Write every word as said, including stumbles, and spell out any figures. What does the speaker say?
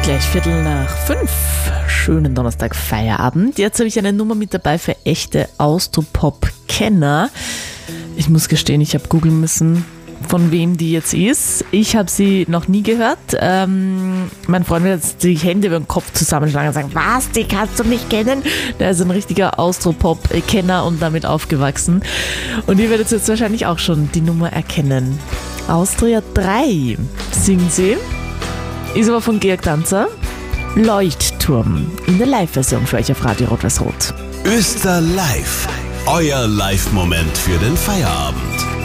Gleich Viertel nach fünf. Schönen Donnerstag Feierabend. Jetzt habe ich eine Nummer mit dabei für echte Austropop-Kenner. Ich muss gestehen, ich habe googeln müssen, von wem die jetzt ist. Ich habe sie noch nie gehört. Ähm, mein Freund wird jetzt die Hände über den Kopf zusammenschlagen und sagen, was, die kannst du nicht kennen? Der ist ein richtiger Austropop-Kenner und damit aufgewachsen. Und ihr werdet jetzt wahrscheinlich auch schon die Nummer erkennen. Austria drei singen sie. Ist aber von Georg Danzer. Leuchtturm in der Live-Version für euch auf Radio Rot-Weiß-Rot. Öster Live. Euer Live-Moment für den Feierabend.